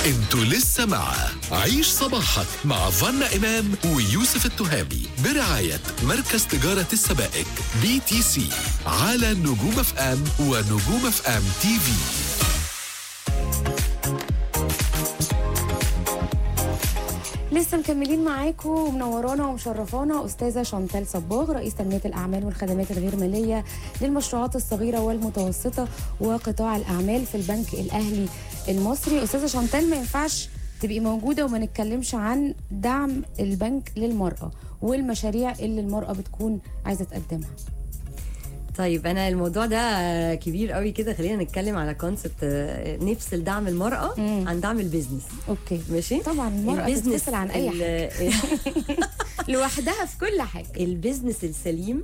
انتوا لسه مع عيش صباحك مع فنا إمام ويوسف التهامي برعاية مركز تجارة السبائك BTC على نجوم اف ام ونجوم اف ام تي في. لسه مكملين معاكم ومنورانا ومشرفانا أستاذة شانتال صباغ، رئيس تنمية الأعمال والخدمات الغير مالية للمشروعات الصغيرة والمتوسطة وقطاع الأعمال في البنك الأهلي المصري. أستاذة شانتال، ما ينفعش تبقي موجودة وما نتكلمش عن دعم البنك للمرأة والمشاريع اللي المرأة بتكون عايزة تقدمها. طيب انا الموضوع ده كبير قوي كده، خلينا نتكلم على كونسبت نفصل دعم المرأة عن دعم البيزنس. اوكي ماشي. طبعا المرأة تتفصل عن اي حاجة لوحدها في كل حاجة. البيزنس السليم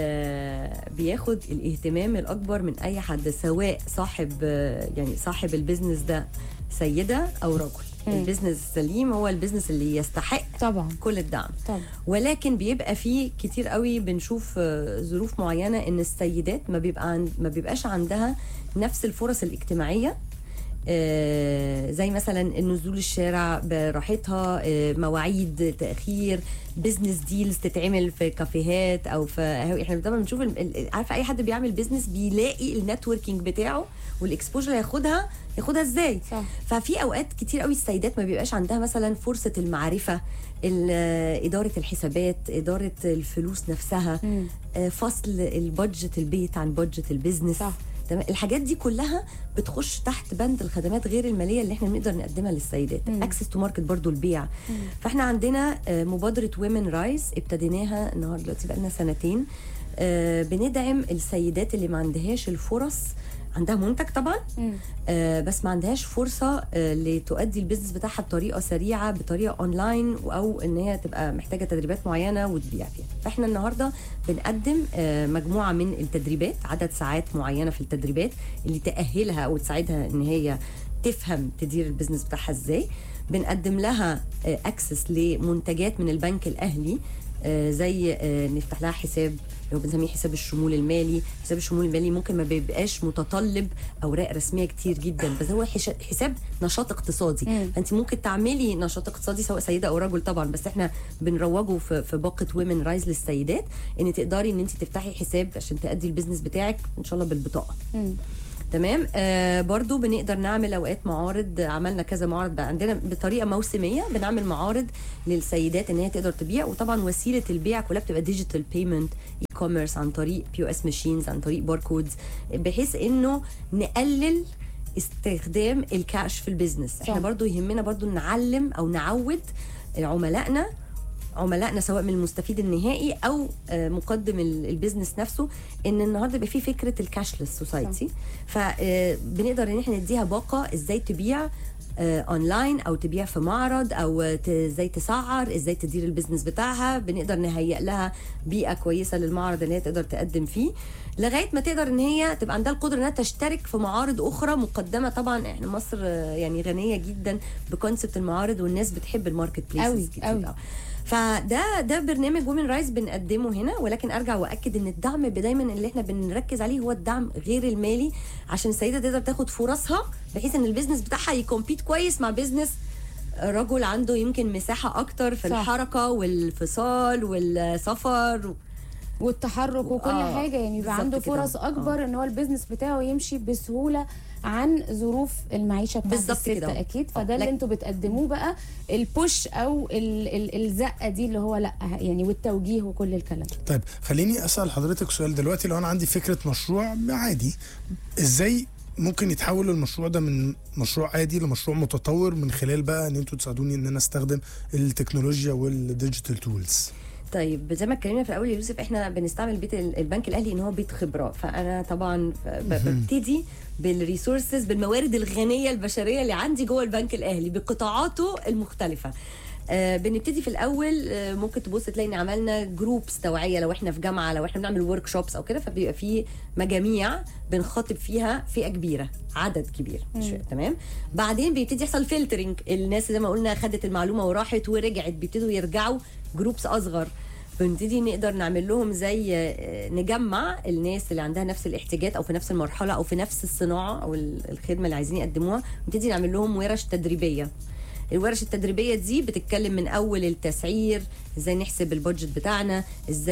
بياخد الاهتمام الاكبر من اي حد، سواء صاحب البيزنس ده سيدة او رجل. البيزنس السليم هو البيزنس اللي يستحق طبعا كل الدعم طبعا. ولكن بيبقى فيه كتير قوي بنشوف ظروف معينة ان السيدات ما بيبقاش عندها نفس الفرص الاجتماعية، زي مثلا نزول الشارع براحتها، مواعيد تأخير، بيزنس ديلز تتعمل في كافيهات او في احنا طبعا بنشوف عارفه اي حد بيعمل بيزنس بيلاقي النتوركينج بتاعه والاكسبوجر ياخدها ازاي. صح. ففي اوقات كتير قوي السيدات ما بيبقاش عندها مثلا فرصه المعرفه، اداره الحسابات، اداره الفلوس نفسها، فصل البادجت البيت عن بادجت البيزنس. صح. تمام. الحاجات دي كلها بتخش تحت بند الخدمات غير الماليه اللي احنا بنقدر نقدمها للسيدات. اكسس تو ماركت برضو البيع. فاحنا عندنا مبادره ويمن رايز ابتديناها النهارده، دلوقتي بقى لنا سنتين، بندعم السيدات اللي ما عندهاش الفرص، عندها منتج طبعا بس ما عندهاش فرصه لتؤدي البيزنس بتاعها بطريقه سريعه، بطريقه اونلاين، او ان هي تبقى محتاجه تدريبات معينه وتبيع فيها. فاحنا النهارده بنقدم مجموعه من التدريبات، عدد ساعات معينه في التدريبات اللي تاهلها او تساعدها ان هي تفهم تدير البيزنس بتاعها ازاي. بنقدم لها اكسس لمنتجات من البنك الاهلي، زي نفتح لها حساب اللي هو بنسميه حساب الشمول المالي. حساب الشمول المالي ممكن ما بيبقاش متطلب اوراق رسميه كتير جدا، بس هو حساب نشاط اقتصادي. فانت ممكن تعملي نشاط اقتصادي سواء سيده او رجل طبعا، بس احنا بنروجه في باقه ويمن رايز للسيدات، ان تقدري ان انت تفتحي حساب عشان تأدي البيزنس بتاعك ان شاء الله بالبطاقه. تمام. برضو بنقدر نعمل اوقات معارض، عملنا كذا معرض بقى عندنا بطريقه موسميه، بنعمل معارض للسيدات ان هي تقدر تبيع. وطبعا وسيله البيع كلها بتبقى ديجيتال بيمنت، اي كوميرس، عن طريق POS ماشينز، عن طريق باركودز، بحيث انه نقلل استخدام الكاش في البيزنس. احنا برضو يهمنا برضو نعلم او نعود عملائنا سواء من المستفيد النهائي او مقدم البيزنس نفسه، ان النهارده يبقى في فكره الكاشلس سوسايتي. فبنقدر ان احنا نديها باقه ازاي تبيع اونلاين، او تبيع في معرض، او ازاي تسعر، ازاي تدير البيزنس بتاعها. بنقدر نهيئ لها بيئه كويسه للمعرض اللي هي تقدر تقدم فيه، لغايه ما تقدر ان هي تبقى عندها القدره انها تشترك في معارض اخرى مقدمه. طبعا احنا مصر يعني غنيه جدا بكونسبت المعارض، والناس بتحب الماركت بليسز كتير. فده برنامج وومن رايز بنقدمه هنا. ولكن ارجع واكد ان الدعم دايما اللي احنا بنركز عليه هو الدعم غير المالي، عشان السيده تقدر تاخد فرصها، بحيث ان البيزنس بتاعها يكمبيت كويس مع بيزنس رجل عنده يمكن مساحه اكتر في الحركه والفصال والسفر والتحرك وكل حاجه، يعني يبقى عنده فرص اكبر ان هو البيزنس بتاعه يمشي بسهوله عن ظروف المعيشه بتاعت الستة اكيد. فده اللي انتوا بتقدموه بقى، البوش او الزقه دي اللي هو لا يعني، والتوجيه وكل الكلام. طيب خليني اسال حضرتك سؤال دلوقتي. لو انا عندي فكره مشروع عادي، ازاي ممكن يتحول المشروع ده من مشروع عادي لمشروع متطور، من خلال بقى ان انتوا تساعدوني ان انا استخدم التكنولوجيا والديجيتال تولز؟ طيب زي ما اتكلمنا في الاول يا يوسف، احنا بنستعمل بيت البنك الاهلي ان هو بيت خبره. فانا طبعا ببتدي بالريسورسز، بالموارد الغنيه البشريه اللي عندي جوه البنك الاهلي بقطاعاته المختلفه. بنبتدي في الاول، ممكن تبص تلاقي ان عملنا جروبس توعيه، لو احنا في جامعه، لو احنا بنعمل ورك شوبس او كده، فبيبقى في مجاميع بنخاطب فيها فئه كبيره، عدد كبير. تمام. بعدين بيبتدي يحصل فلترنج، الناس زي ما قلنا خدت المعلومه وراحت ورجعت، بيبتدوا يرجعوا جروبس اصغر، بنبتدي نقدر نعمل لهم زي نجمع الناس اللي عندها نفس الاحتياجات او في نفس المرحله او في نفس الصناعه او الخدمه اللي عايزين يقدموها، نبتدي نعمل لهم ورش تدريبيه. الورش التدريبيه دي بتتكلم من اول التسعير، ازاي نحسب البادجت بتاعنا،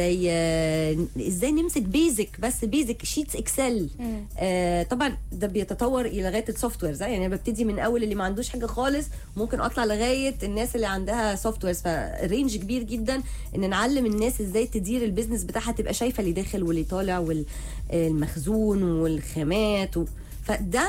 ازاي نمسك بيزك شيتس اكسل. طبعا ده بيتطور الى لغايه السوفت ويرز، يعني انا ببتدي من اول اللي ما عندوش حاجه خالص، ممكن اطلع لغايه الناس اللي عندها سوفت ويرز، فرينج كبير جدا ان نعلم الناس ازاي تدير البيزنس بتاعها، تبقى شايفه اللي داخل واللي طالع والمخزون والخامات فده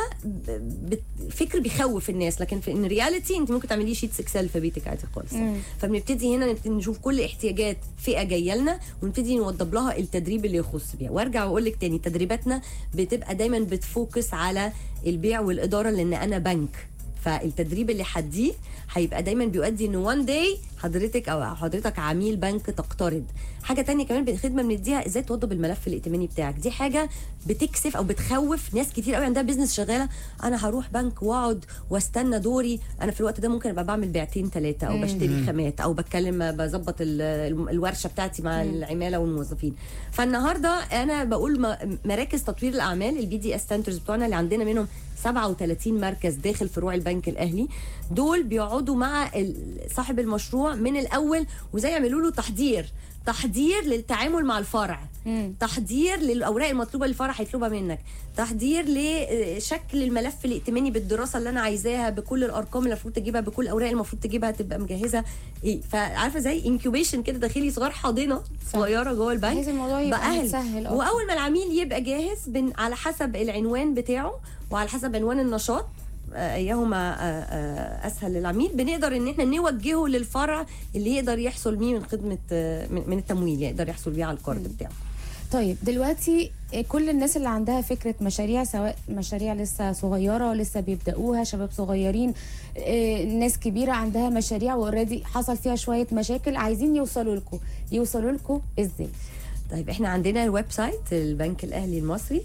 فكر بيخوف الناس، لكن في ان رياليتي انت ممكن تعملي شيتس اكسل في بيتك عادي خالص. فبنبتدي هنا نشوف كل احتياجات فئه جايه لنا ونبتدي نوضب لها التدريب اللي يخص بيها. وارجع واقول لك تاني، تدريباتنا بتبقى دايما بتفوكس على البيع والاداره، لان انا بنك، فالتدريب اللي حديه هيبقى دايما بيؤدي ان وان داي حضرتك عميل بنك تقترض. حاجه تانية كمان بالخدمه بنديها ازاي توضب الملف الائتماني بتاعك. دي حاجه بتكسف او بتخوف ناس كتير قوي عندها بيزنس شغاله، انا هروح بنك واقعد واستنى دوري، انا في الوقت ده ممكن ابقى بعمل بيعتين 3 او بشتري خامات او بتكلم بظبط الورشه بتاعتي مع العماله والموظفين. فالنهارده انا بقول مراكز تطوير الاعمال البي دي اس سنترز بتوعنا اللي عندنا منهم 37 مركز داخل فروع البنك الاهلي، دول بيقعدوا مع صاحب المشروع من الاول وزي يعملوا له تحضير للتعامل مع الفرع، تحضير للاوراق المطلوبه للفرع هيطلبها منك، تحضير لشكل الملف الائتماني بالدراسه اللي انا عايزاها، بكل الارقام اللي المفروض تجيبها، بكل الاوراق المفروض تجيبها تبقى مجهزه فعارفه زي انكيوبيشن كده داخلي صغير، حاضنه صغيره جوه البنك، بحيث الموضوع يبقى سهل. واول ما العميل يبقى جاهز على حسب العنوان بتاعه وعلى حسب عنوان النشاط ايهما اسهل للعميل، بنقدر ان احنا نوجهه للفرع اللي يقدر يحصل بيه من خدمه من التمويل، يقدر يحصل بيه على الكارد بتاعه. طيب دلوقتي كل الناس اللي عندها فكره مشاريع، سواء مشاريع لسه صغيره ولسه بيبداوها، شباب صغيرين، ناس كبيره عندها مشاريع واوريدي حصل فيها شويه مشاكل، عايزين يوصلوا لكم ازاي؟ طيب احنا عندنا الويب سايت البنك الاهلي المصري،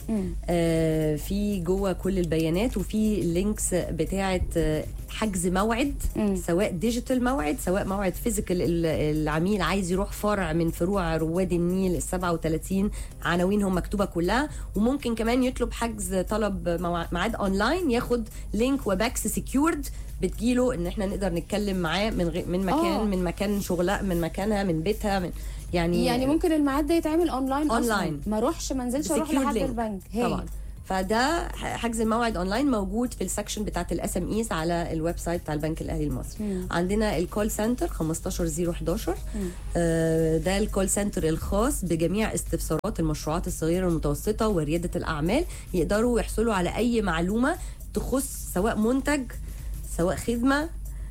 في جوه كل البيانات وفي اللينكس بتاعه حجز موعد، سواء ديجيتال موعد سواء موعد فيزيكال، العميل عايز يروح فرع من فروع رواد النيل ال37 عناوينهم مكتوبه كلها، وممكن كمان يطلب حجز طلب ميعاد اونلاين، ياخد لينك وباكس سكيورد بتجيله ان احنا نقدر نتكلم معاه من مكان شغلها، من مكانها، من بيتها، يعني ممكن الميعاد ده يتعمل اونلاين ما اروحش ما انزلش اروح لحد البنك طبعا. فده حجز الموعد اونلاين موجود في السكشن بتاعت الاس ام ايز على الويب سايت بتاع البنك الاهلي المصري. عندنا الكول سنتر 15011، ده الكول سنتر الخاص بجميع استفسارات المشروعات الصغيره والمتوسطه ورياده الاعمال، يقدروا يحصلوا على اي معلومه تخص سواء منتج سواء خدمه،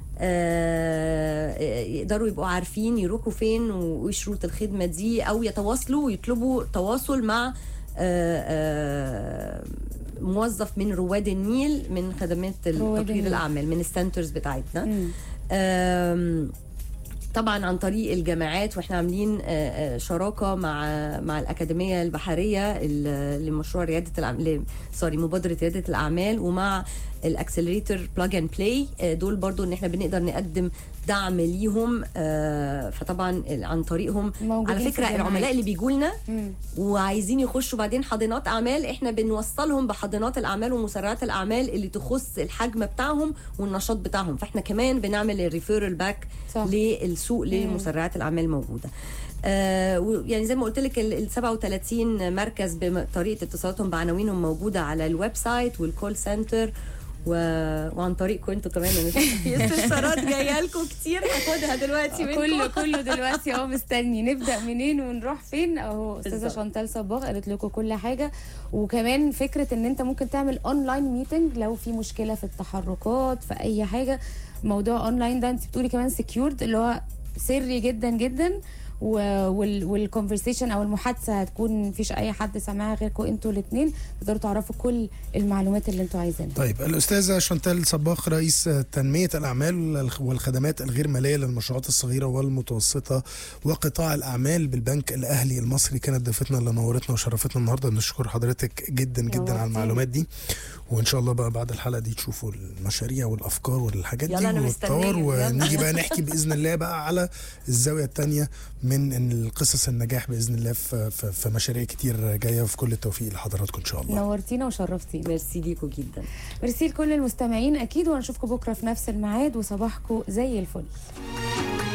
يقدروا يبقوا عارفين يروحوا فين وايه شروط الخدمه دي، او يتواصلوا ويطلبوا تواصل مع موظف من رواد النيل من خدمات تطوير الاعمال من السنترز بتاعتنا. طبعا عن طريق الجامعات، واحنا عاملين شراكه مع الاكاديميه البحريه لمشروع رياده الاعمال، مبادره رياده الاعمال، ومع الاكسلريتور بلاج اند بلاي، دول برضو ان احنا بنقدر نقدم دعم ليهم. فطبعا عن طريقهم على فكره العملاء اللي بيجوا لنا وعايزين يخشوا بعدين حاضنات اعمال، احنا بنوصلهم بحاضنات الاعمال ومسرعات الاعمال اللي تخص الحجم بتاعهم والنشاط بتاعهم، فاحنا كمان بنعمل الريفيرال باك للسوق لمسرعات الاعمال الموجوده. يعني زي ما قلت لك ال 37 مركز بطريقه اتصالاتهم بعناوينهم موجوده على الويب سايت والكول سنتر، وعن طريقكم انتوا كمان في استفسارات جايه لكم كتير هاخدها دلوقتي منكم. كله دلوقتي مستني نبدا منين ونروح فين. اهو استاذه شانتال صباغ قالت لكم كل حاجه، وكمان فكره ان انت ممكن تعمل اونلاين ميتنج لو في مشكله في التحركات في اي حاجه. موضوع اونلاين ده انت بتقولي كمان سكيورد، اللي هو سري جدا جدا، والكونفرسيشن او المحادثه هتكون مفيش اي حد سامعها غيركم انتوا الاثنين، تقدروا تعرفوا كل المعلومات اللي انتوا عايزينها. طيب الاستاذه شانتال صباغ رئيس تنميه الاعمال والخدمات الغير ماليه للمشروعات الصغيره والمتوسطه وقطاع الاعمال بالبنك الاهلي المصري، كانت ضيفتنا اللي نورتنا وشرفتنا النهارده. بنشكر حضرتك جدا جدا على المعلومات دي. وان شاء الله بقى بعد الحلقه دي تشوفوا المشاريع والافكار والحاجات يلا دي أنا والطور، مستنية، يلا. ونيجي بقى نحكي باذن الله بقى على الزاويه الثانيه من القصص النجاح باذن الله في مشاريع كتير جايه. في كل التوفيق لحضراتكم ان شاء الله. نورتينا وشرفتينا. ميرسي ليكوا جدا. ميرسي لكل المستمعين اكيد، ونشوفكم بكره في نفس الميعاد، وصباحكم زي الفل.